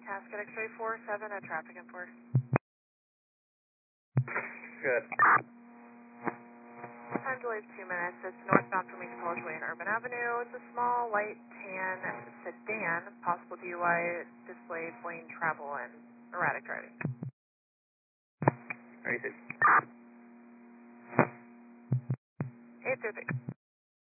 Casket X-ray 47 at traffic enforce. Good. Time delay is 2 minutes. It's northbound from East College Way and Urban Avenue. It's a small, white, tan sedan. Possible DUI, displayed lane travel, and erratic driving. Are you 833.